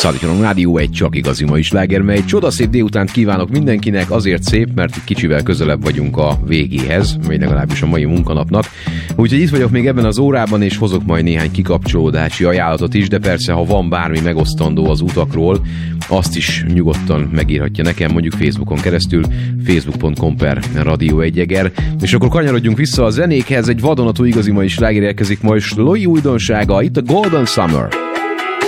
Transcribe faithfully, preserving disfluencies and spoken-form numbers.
Szállítson a Rádió egy csak igazi mai sláger, mely csodaszép délutánt kívánok mindenkinek, azért szép, mert kicsivel közelebb vagyunk a végéhez, vagy legalábbis a mai munkanapnak. Úgyhogy itt vagyok még ebben az órában, és hozok majd néhány kikapcsolódási ajánlatot is, de persze, ha van bármi megosztandó az utakról, azt is nyugodtan megírhatja nekem, mondjuk Facebookon keresztül, facebook pont com per Rádió egy Eger. És akkor kanyarodjunk vissza a zenékhez, egy vadonatúj igazi mai sláger érkezik majd, Slói újdonsága, itt a Golden Summer.